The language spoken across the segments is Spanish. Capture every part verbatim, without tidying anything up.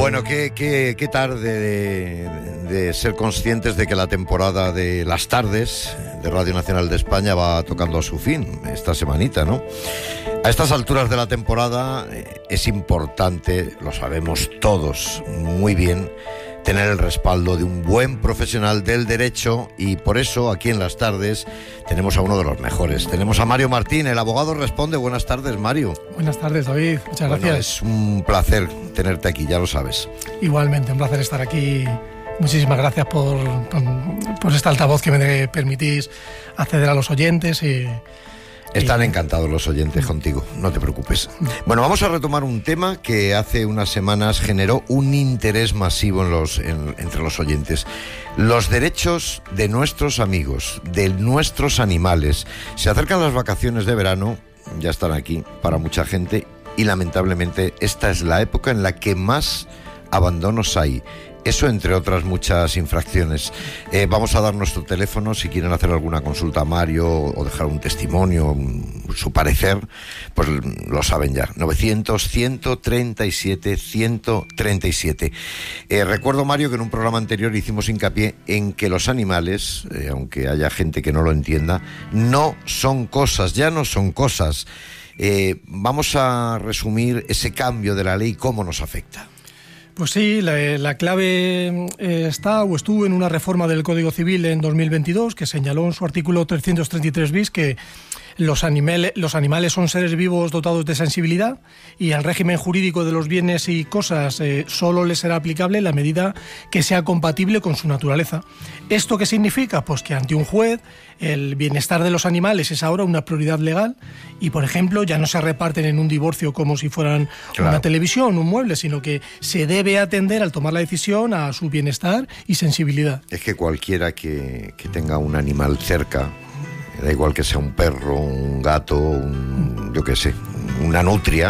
Bueno, qué, qué, qué tarde de, de ser conscientes de que la temporada de las tardes de Radio Nacional de España va tocando a su fin esta semanita, ¿no? A estas alturas de la temporada eh, es importante, lo sabemos todos muy bien, tener el respaldo de un buen profesional del derecho, y por eso aquí en las tardes tenemos a uno de los mejores. Tenemos a Mario Martín, el abogado responde. Buenas tardes, Mario. Buenas tardes, David. Muchas bueno, gracias. Es un placer tenerte aquí, ya lo sabes. Igualmente, un placer estar aquí. Muchísimas gracias por, por, por esta altavoz que me permitís acceder a los oyentes y... Están encantados los oyentes contigo, no te preocupes. Bueno, vamos a retomar un tema que hace unas semanas generó un interés masivo en los, en, entre los oyentes. Los derechos de nuestros amigos, de nuestros animales. Se acercan las vacaciones de verano, ya están aquí para mucha gente, y lamentablemente esta es la época en la que más abandonos hay. Eso entre otras muchas infracciones. Eh, vamos a dar nuestro teléfono si quieren hacer alguna consulta a Mario o dejar un testimonio, un, su parecer, pues lo saben ya. novecientos, ciento treinta y siete, ciento treinta y siete. Eh, recuerdo, Mario, que en un programa anterior hicimos hincapié en que los animales, eh, aunque haya gente que no lo entienda, no son cosas, ya no son cosas. Eh, vamos a resumir ese cambio de la ley, cómo nos afecta. Pues sí, la, la clave eh, está o estuvo en una reforma del Código Civil en dos mil veintidós que señaló en su artículo trescientos treinta y tres bis que los animales, los animales son seres vivos dotados de sensibilidad y el régimen jurídico de los bienes y cosas eh, solo les será aplicable en la medida que sea compatible con su naturaleza. ¿Esto qué significa? Pues que ante un juez el bienestar de los animales es ahora una prioridad legal y, por ejemplo, ya no se reparten en un divorcio como si fueran claro. una televisión, un mueble, sino que se debe atender al tomar la decisión a su bienestar y sensibilidad. Es que cualquiera que, que tenga un animal cerca, da igual que sea un perro, un gato, un, yo qué sé, una nutria,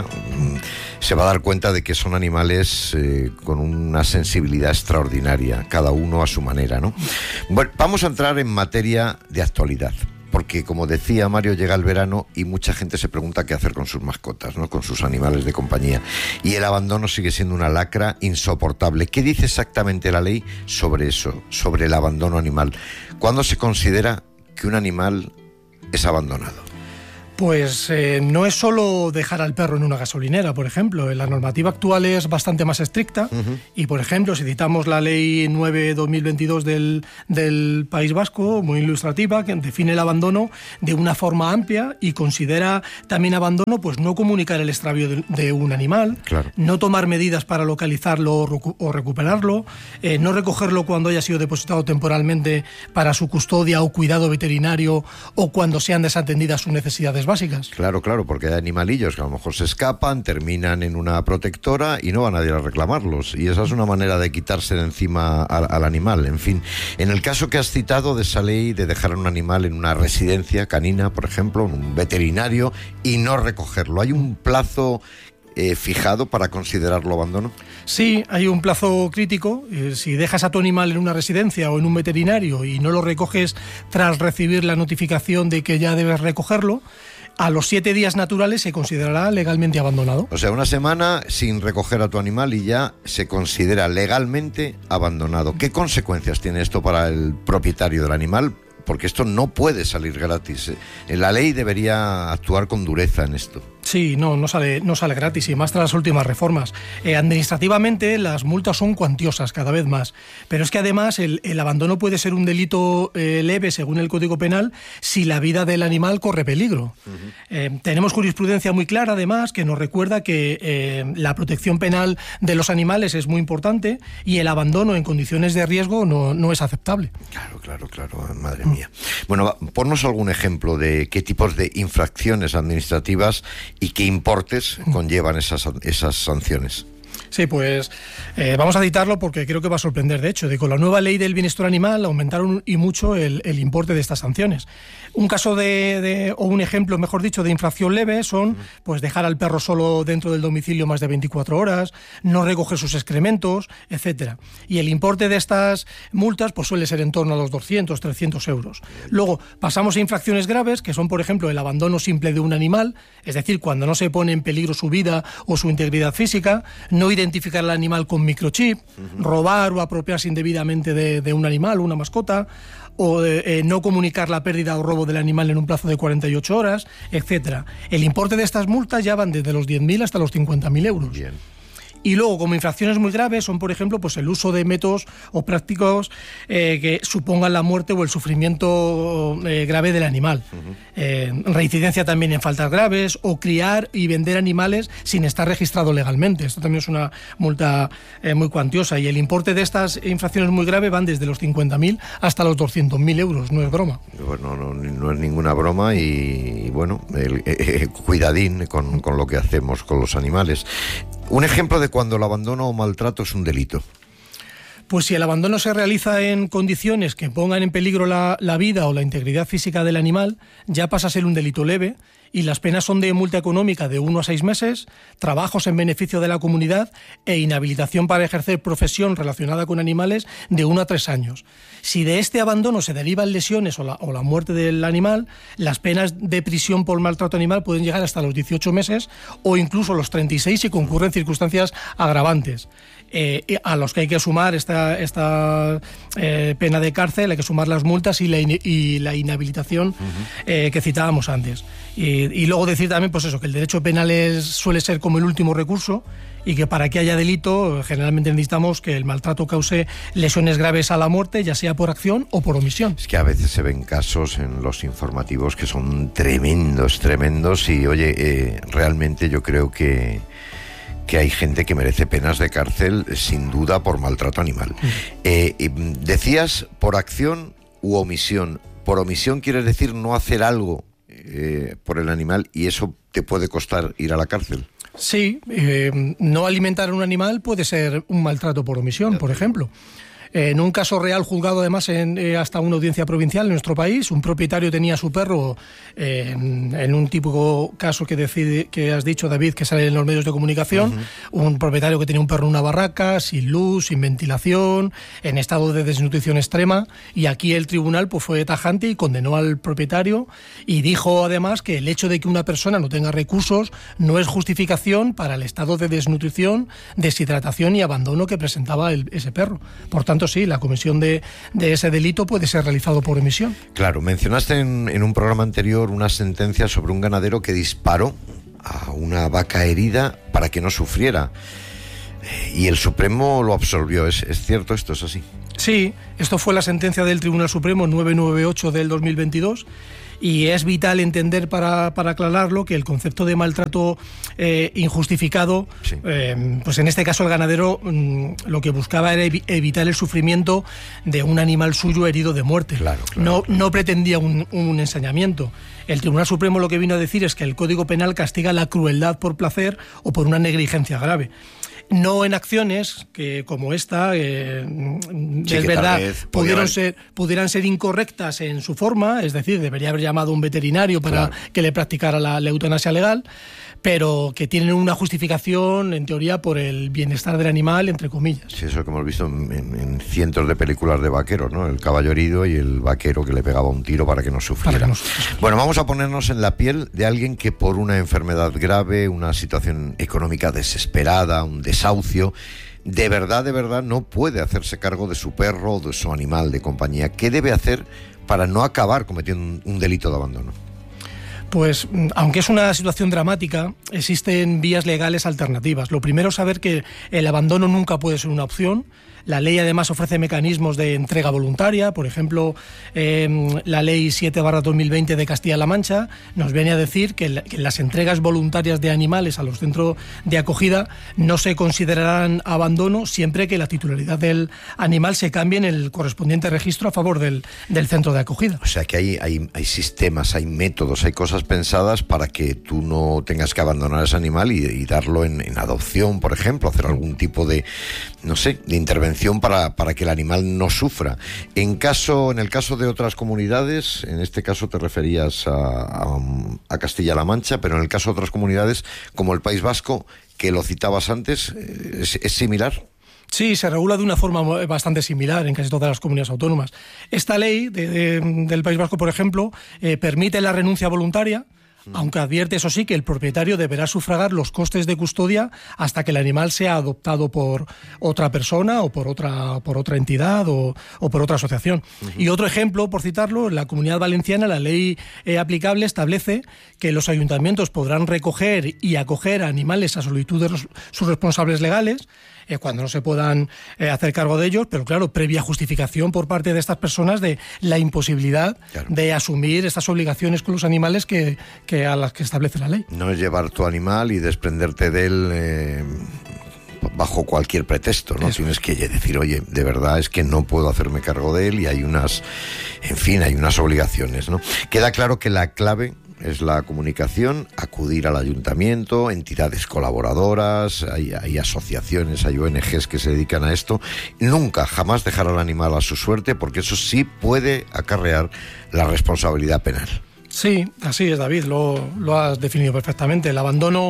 se va a dar cuenta de que son animales eh, con una sensibilidad extraordinaria, cada uno a su manera, ¿no? Bueno, vamos a entrar en materia de actualidad, porque como decía Mario, llega el verano y mucha gente se pregunta qué hacer con sus mascotas, ¿no? Con sus animales de compañía. Y el abandono sigue siendo una lacra insoportable. ¿Qué dice exactamente la ley sobre eso, sobre el abandono animal? ¿Cuándo se considera que un animal es abandonado? Pues eh, no es solo dejar al perro en una gasolinera, por ejemplo. La normativa actual es bastante más estricta uh-huh. y, por ejemplo, si citamos la ley nueve barra dos mil veintidós del, del País Vasco, muy ilustrativa, que define el abandono de una forma amplia y considera también abandono pues no comunicar el extravío de, de un animal, claro. no tomar medidas para localizarlo o, recu- o recuperarlo, eh, no recogerlo cuando haya sido depositado temporalmente para su custodia o cuidado veterinario o cuando sean desatendidas sus necesidades básicas. Claro, claro, porque hay animalillos que a lo mejor se escapan, terminan en una protectora y no van a ir a reclamarlos, y esa es una manera de quitarse de encima al, al animal. En fin, en el caso que has citado de esa ley de dejar a un animal en una residencia canina, por ejemplo, en un veterinario, y no recogerlo, ¿hay un plazo Eh, fijado para considerarlo abandono? Sí, hay un plazo crítico. Eh, si dejas a tu animal en una residencia o en un veterinario y no lo recoges tras recibir la notificación de que ya debes recogerlo, a los siete días naturales se considerará legalmente abandonado. O sea, una semana sin recoger a tu animal y ya se considera legalmente abandonado. ¿Qué consecuencias tiene esto para el propietario del animal? Porque esto no puede salir gratis. La ley debería actuar con dureza en esto. Sí, no, no sale, no sale gratis, y más tras las últimas reformas. Eh, administrativamente las multas son cuantiosas cada vez más, pero es que además el, el abandono puede ser un delito eh, leve según el Código Penal si la vida del animal corre peligro. Uh-huh. Eh, tenemos jurisprudencia muy clara además que nos recuerda que eh, la protección penal de los animales es muy importante y el abandono en condiciones de riesgo no, no es aceptable. Claro, claro, claro, madre mía. Bueno, va, ponnos algún ejemplo de qué tipos de infracciones administrativas y qué importes conllevan esas, esas sanciones. Sí, pues eh, vamos a citarlo porque creo que va a sorprender. De hecho, de con la nueva ley del bienestar animal aumentaron y mucho el, el importe de estas sanciones. Un caso de, de, o un ejemplo, mejor dicho, de infracción leve son pues dejar al perro solo dentro del domicilio más de veinticuatro horas, no recoger sus excrementos, etcétera. Y el importe de estas multas pues suele ser en torno a los doscientos, trescientos euros. Luego pasamos a infracciones graves, que son, por ejemplo, el abandono simple de un animal, es decir, cuando no se pone en peligro su vida o su integridad física, no no identificar al animal con microchip, uh-huh. robar o apropiarse indebidamente de, de un animal o una mascota, o eh, no comunicar la pérdida o robo del animal en un plazo de cuarenta y ocho horas, etcétera. El importe de estas multas ya van desde los diez mil hasta los cincuenta mil euros. Bien. Y luego, como infracciones muy graves, son, por ejemplo, pues el uso de métodos o prácticos eh, que supongan la muerte o el sufrimiento eh, grave del animal. Uh-huh. Eh, reincidencia también en faltas graves, o criar y vender animales sin estar registrado legalmente. Esto también es una multa eh, muy cuantiosa. Y el importe de estas infracciones muy graves van desde los cincuenta mil hasta los doscientos mil euros. No es broma. Bueno, no, no es ninguna broma y, bueno, el, eh, cuidadín con, con lo que hacemos con los animales. Un ejemplo de cuando el abandono o maltrato es un delito. Pues si el abandono se realiza en condiciones que pongan en peligro la, la vida o la integridad física del animal, ya pasa a ser un delito leve y las penas son de multa económica de uno a seis meses, trabajos en beneficio de la comunidad e inhabilitación para ejercer profesión relacionada con animales de uno a tres años. Si de este abandono se derivan lesiones o la, o la muerte del animal, las penas de prisión por maltrato animal pueden llegar hasta los dieciocho meses o incluso los treinta y seis si concurren circunstancias agravantes. Eh, a los que hay que sumar esta, esta eh, pena de cárcel, hay que sumar las multas y la, in, y la inhabilitación uh-huh. eh, que citábamos antes. Y, y luego decir también pues eso, que el derecho penal es, suele ser como el último recurso y que para que haya delito generalmente necesitamos que el maltrato cause lesiones graves a la muerte, ya sea por acción o por omisión. Es que a veces se ven casos en los informativos que son tremendos, tremendos y oye, eh, realmente yo creo que que hay gente que merece penas de cárcel sin duda por maltrato animal. Mm. Eh, decías por acción u omisión. Por omisión quiere decir no hacer algo eh, por el animal y eso te puede costar ir a la cárcel. Sí, eh, no alimentar a un animal puede ser un maltrato por omisión, por ejemplo. En un caso real juzgado además en, eh, hasta una audiencia provincial en nuestro país, un propietario tenía a su perro eh, en, en un típico caso que, decide, que has dicho, David, que sale en los medios de comunicación, uh-huh. un propietario que tenía un perro en una barraca, sin luz, sin ventilación, en estado de desnutrición extrema, y aquí el tribunal pues, fue tajante y condenó al propietario y dijo además que el hecho de que una persona no tenga recursos no es justificación para el estado de desnutrición, deshidratación y abandono que presentaba el, ese perro. Por tanto, sí, la comisión de, de ese delito puede ser realizado por omisión. Claro, mencionaste en, en un programa anterior una sentencia sobre un ganadero que disparó a una vaca herida para que no sufriera. Y el Supremo lo absolvió. ¿Es, es cierto esto? ¿Es así? Sí, esto fue la sentencia del Tribunal Supremo novecientos noventa y ocho del dos mil veintidós. Y es vital entender para, para aclararlo que el concepto de maltrato eh, injustificado, sí. eh, pues en este caso el ganadero mm, lo que buscaba era evi- evitar el sufrimiento de un animal suyo herido de muerte. Claro, claro, no, claro. no pretendía un, un ensañamiento. El Tribunal Supremo lo que vino a decir es que el Código Penal castiga la crueldad por placer o por una negligencia grave. No en acciones que como esta, eh, sí, es verdad, pudieron haber... ser, pudieran ser incorrectas en su forma, es decir, debería haber llamado a un veterinario para claro. que le practicara la, la eutanasia legal, pero que tienen una justificación, en teoría, por el bienestar del animal, entre comillas. Sí, eso que hemos visto en, en cientos de películas de vaqueros, ¿no? El caballo herido y el vaquero que le pegaba un tiro para que no sufriera. Que no sufriera. Bueno, vamos a ponernos en la piel de alguien que por una enfermedad grave, una situación económica desesperada, un desahucio, de verdad, de verdad no puede hacerse cargo de su perro o de su animal de compañía. ¿Qué debe hacer para no acabar cometiendo un, un delito de abandono? Pues, aunque es una situación dramática, existen vías legales alternativas. Lo primero es saber que el abandono nunca puede ser una opción. La ley además ofrece mecanismos de entrega voluntaria, por ejemplo, eh, la ley siete barra dos mil veinte de Castilla-La Mancha nos viene a decir que, la, que las entregas voluntarias de animales a los centros de acogida no se considerarán abandono siempre que la titularidad del animal se cambie en el correspondiente registro a favor del, del centro de acogida. O sea que hay, hay, hay sistemas, hay métodos, hay cosas pensadas para que tú no tengas que abandonar ese animal y, y darlo en, en adopción, por ejemplo, hacer algún tipo de, no sé, de intervención Para, para que el animal no sufra. En caso, en el caso de otras comunidades, en este caso te referías a, a, a Castilla-La Mancha, pero en el caso de otras comunidades, como el País Vasco, que lo citabas antes, ¿es, es similar? Sí, se regula de una forma bastante similar en casi todas las comunidades autónomas. Esta ley de, de, del País Vasco, por ejemplo, eh, permite la renuncia voluntaria aunque advierte, eso sí, que el propietario deberá sufragar los costes de custodia hasta que el animal sea adoptado por otra persona o por otra, por otra entidad o, o por otra asociación. Uh-huh. Y otro ejemplo, por citarlo, en la Comunidad Valenciana la ley eh, aplicable establece que los ayuntamientos podrán recoger y acoger a animales a solicitud de los, sus responsables legales, Eh, cuando no se puedan eh, hacer cargo de ellos, pero claro, previa justificación por parte de estas personas de la imposibilidad claro. de asumir estas obligaciones con los animales que, que a las que establece la ley. No es llevar tu animal y desprenderte de él eh, bajo cualquier pretexto, ¿no? Eso. Tienes que decir, oye, de verdad es que no puedo hacerme cargo de él y hay unas, en fin, hay unas obligaciones, ¿no? Queda claro que la clave es la comunicación, acudir al ayuntamiento, entidades colaboradoras, hay, hay asociaciones, hay O N Ges que se dedican a esto. Nunca, jamás dejar al animal a su suerte, porque eso sí puede acarrear la responsabilidad penal. Sí, así es, David, lo, lo has definido perfectamente. El abandono,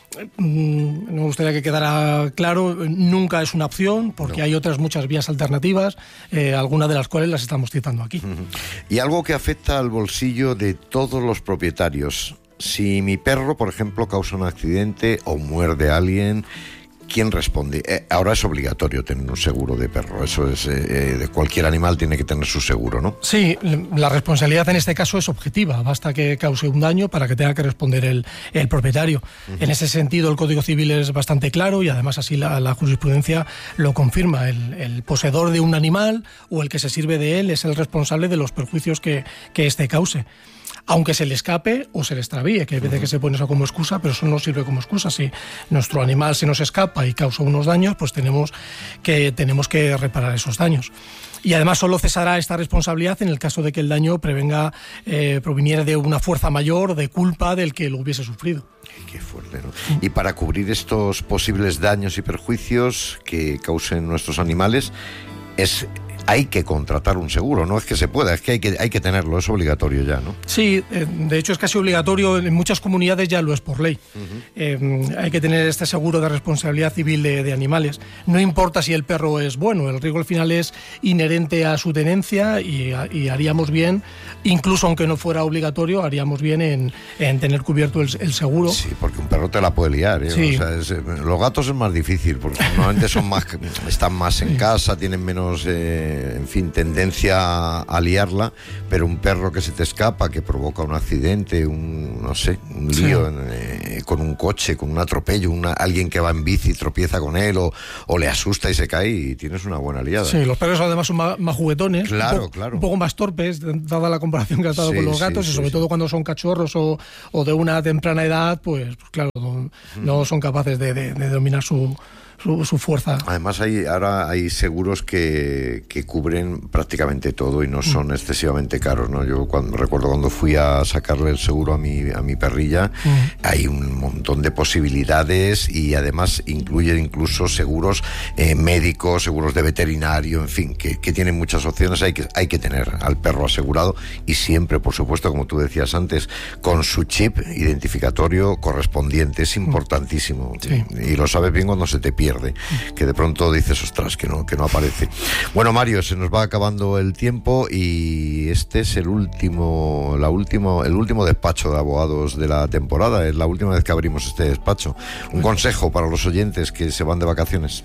me gustaría que quedara claro, nunca es una opción, porque no. hay otras muchas vías alternativas, eh, algunas de las cuales las estamos citando aquí. Uh-huh. Y algo que afecta al bolsillo de todos los propietarios. Si mi perro, por ejemplo, causa un accidente o muerde a alguien, ¿quién responde? Eh, ahora es obligatorio tener un seguro de perro, eso es, eh, de cualquier animal tiene que tener su seguro, ¿no? Sí, la responsabilidad en este caso es objetiva, basta que cause un daño para que tenga que responder el, el propietario. Uh-huh. En ese sentido el Código Civil es bastante claro y además así la, la jurisprudencia lo confirma. El, el poseedor de un animal o el que se sirve de él es el responsable de los perjuicios que, que éste cause. Aunque se le escape o se le extravíe, que hay veces que se pone eso como excusa, pero eso no sirve como excusa. Si nuestro animal se nos escapa y causa unos daños, pues tenemos que, tenemos que reparar esos daños. Y además solo cesará esta responsabilidad en el caso de que el daño prevenga, eh, proviniera de una fuerza mayor, de culpa del que lo hubiese sufrido. Qué fuerte, ¿no? Y para cubrir estos posibles daños y perjuicios que causen nuestros animales, es... hay que contratar un seguro, no es que se pueda, es que hay que, hay que tenerlo, es obligatorio ya, ¿no? Sí, eh, de hecho es casi obligatorio, en muchas comunidades ya lo es por ley. Uh-huh. Eh, hay que tener este seguro de responsabilidad civil de, de animales. No importa si el perro es bueno, el riesgo al final es inherente a su tenencia y, y haríamos bien, incluso aunque no fuera obligatorio, haríamos bien en, en tener cubierto el, el seguro. Sí, porque un perro te la puede liar, ¿eh? Sí. O sea, es, los gatos es más difícil, porque normalmente son más, están más en sí. casa, tienen menos... Eh, en fin, tendencia a liarla, pero un perro que se te escapa, que provoca un accidente, un, no sé, un lío sí. eh, con un coche, con un atropello, una, alguien que va en bici tropieza con él o, o le asusta y se cae y tienes una buena liada. Sí, los perros además son más, más juguetones, claro, un, po- claro. un poco más torpes, dada la comparación que has dado sí, con los gatos, sí, y sobre sí, todo sí. cuando son cachorros o, o de una temprana edad, pues, pues claro, no, no son capaces de, de, de dominar su... Su, su fuerza. Además hay ahora hay seguros que, que cubren prácticamente todo y no son mm. excesivamente caros, ¿no? Yo cuando recuerdo cuando fui a sacarle el seguro a mi a mi perrilla, mm. hay un montón de posibilidades y además incluye incluso seguros eh, médicos, seguros de veterinario, en fin, que, que tienen muchas opciones. Hay que hay que tener al perro asegurado y siempre, por supuesto, como tú decías antes, con su chip identificatorio correspondiente. Es importantísimo. Sí. Y lo sabes bien cuando se te pierde, que de pronto dices, ostras, que no, que no aparece. Bueno, Mario, se nos va acabando el tiempo y este es el último, la último, el último despacho de abogados de la temporada, es la última vez que abrimos este despacho. Un consejo para los oyentes que se van de vacaciones.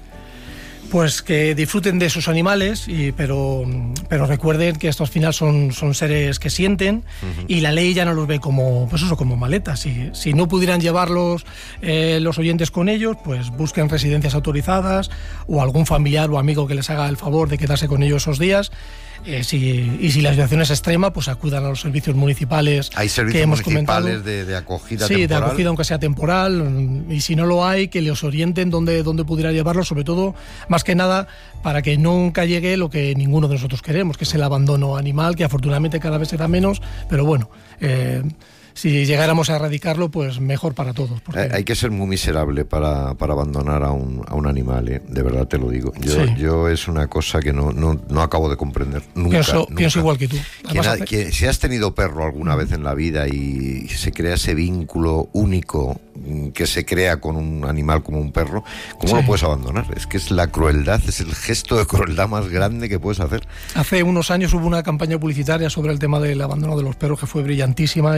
Pues que disfruten de sus animales, y, pero, pero recuerden que estos al final son, son seres que sienten uh-huh. y la ley ya no los ve como, pues eso, como maletas. Si, si no pudieran llevarlos eh, los oyentes con ellos, pues busquen residencias autorizadas o algún familiar o amigo que les haga el favor de quedarse con ellos esos días. Eh, si, y si la situación es extrema, pues acudan a los servicios municipales. ¿Hay servicios que hemos municipales de, de acogida sí, temporal? Sí, de acogida aunque sea temporal, y si no lo hay, que les orienten dónde, dónde pudiera llevarlos, sobre todo, más que nada, para que nunca llegue lo que ninguno de nosotros queremos, que es el abandono animal, que afortunadamente cada vez se da menos, pero bueno... Eh, si llegáramos a erradicarlo, pues mejor para todos. Porque... Hay que ser muy miserable para, para abandonar a un, a un animal, ¿eh? De verdad te lo digo. Yo, sí. yo es una cosa que no, no, no acabo de comprender. Nunca, pienso, nunca. pienso igual que tú. Que na, que, si has tenido perro alguna vez en la vida y se crea ese vínculo único que se crea con un animal como un perro, ¿cómo sí. lo puedes abandonar? Es que es la crueldad, es el gesto de crueldad más grande que puedes hacer. Hace unos años hubo una campaña publicitaria sobre el tema del abandono de los perros que fue brillantísima y creo sí.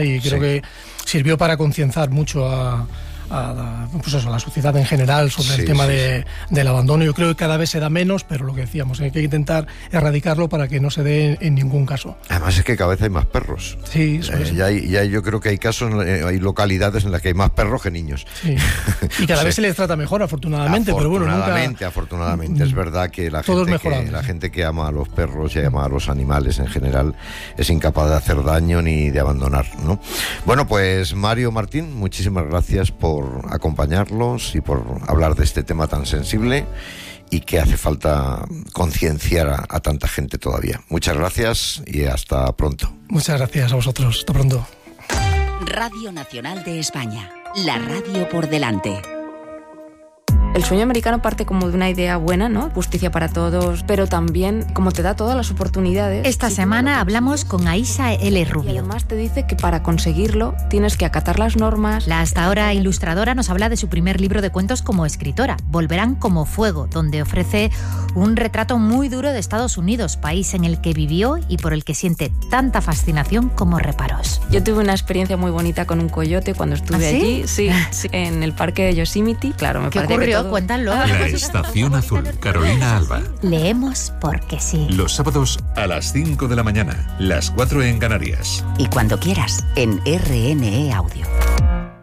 que sirvió para concienciar mucho a... A, pues eso, a la sociedad en general sobre sí, el tema sí, de, sí. del abandono. Yo creo que cada vez se da menos, pero lo que decíamos, hay que intentar erradicarlo para que no se dé en ningún caso. Además es que cada vez hay más perros. Sí, eso eh, es. Ya, hay, ya yo creo que hay casos, eh, hay localidades en las que hay más perros que niños. Sí. Y cada vez se les trata mejor, afortunadamente, pero bueno, nunca... Afortunadamente, afortunadamente. Es verdad que la gente que, la gente que ama a los perros y ama a los animales en general es incapaz de hacer daño ni de abandonar, ¿no? Bueno, pues Mario Martín, muchísimas gracias por por acompañarlos y por hablar de este tema tan sensible y que hace falta concienciar a, a tanta gente todavía. Muchas gracias y hasta pronto. Muchas gracias a vosotros. Hasta pronto. Radio Nacional de España. La radio por delante. El sueño americano parte como de una idea buena, ¿no? Justicia para todos, pero también como te da todas las oportunidades. Esta semana hablamos con Aisha L. Rubio. Y además te dice que para conseguirlo tienes que acatar las normas. La hasta ahora ilustradora nos habla de su primer libro de cuentos como escritora, Volverán como fuego, donde ofrece un retrato muy duro de Estados Unidos, país en el que vivió y por el que siente tanta fascinación como reparos. Yo tuve una experiencia muy bonita con un coyote cuando estuve ¿Ah, sí? allí, sí, sí, en el parque de Yosemite. Claro, me ¿Qué parece ocurrió? que todo... Cuéntalo. La Estación Azul, Carolina Alba. Leemos porque sí. Los sábados a las cinco de la mañana, las cuatro en Canarias. Y cuando quieras, en R N E Audio.